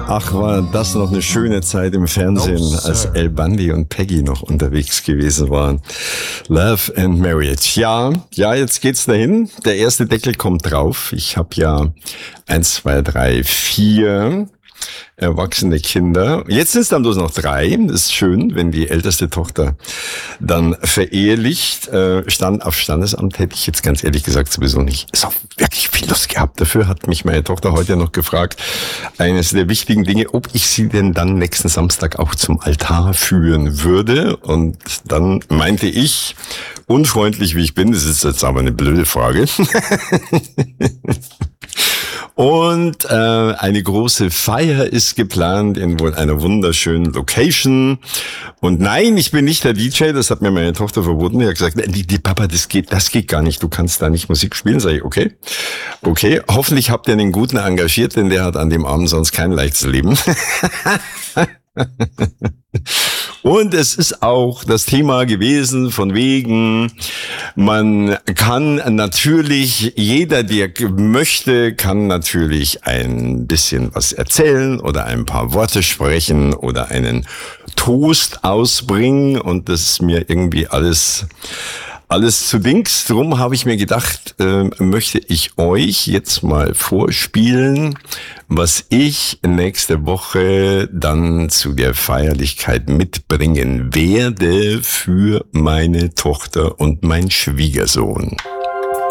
Ach, war das noch eine schöne Zeit im Fernsehen, als El Bundy und Peggy noch unterwegs gewesen waren. Love and Marriage. Ja, jetzt geht's dahin. Der erste Deckel kommt drauf. Ich habe ja 1, 2, 3, 4 erwachsene Kinder. Jetzt sind es dann bloß noch 3. Das ist schön, wenn die älteste Tochter dann verehelicht. Auf Standesamt hätte ich jetzt ganz ehrlich gesagt sowieso nicht so wirklich viel Lust gehabt. Dafür hat mich meine Tochter heute noch gefragt, eines der wichtigen Dinge, ob ich sie denn dann nächsten Samstag auch zum Altar führen würde. Und dann meinte ich, unfreundlich wie ich bin, das ist jetzt aber eine blöde Frage, und eine große Feier ist geplant in wohl einer wunderschönen Location. Und nein, ich bin nicht der DJ, das hat mir meine Tochter verboten. Die hat gesagt, die Papa, das geht gar nicht, du kannst da nicht Musik spielen. Sag ich, okay, hoffentlich habt ihr einen guten engagiert, denn der hat an dem Abend sonst kein leichtes Leben. Und es ist auch das Thema gewesen von wegen, man kann natürlich, jeder, der möchte, kann natürlich ein bisschen was erzählen oder ein paar Worte sprechen oder einen Toast ausbringen, und das ist mir irgendwie alles zu Dings. Drum habe ich mir gedacht, möchte ich euch jetzt mal vorspielen, was ich nächste Woche dann zu der Feierlichkeit mitbringen werde für meine Tochter und mein Schwiegersohn.